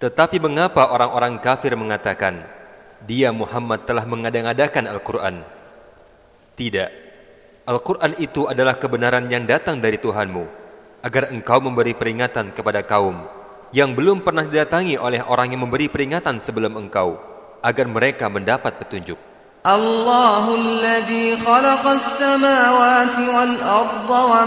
Tetapi mengapa orang-orang kafir mengatakan, dia Muhammad telah mengada-ngadakan Al-Quran? Tidak. Al-Quran itu adalah kebenaran yang datang dari Tuhanmu, agar engkau memberi peringatan kepada kaum yang belum pernah didatangi oleh orang yang memberi peringatan sebelum engkau, agar mereka mendapat petunjuk. Allahul ladzi khalaqas samawati wal arda wa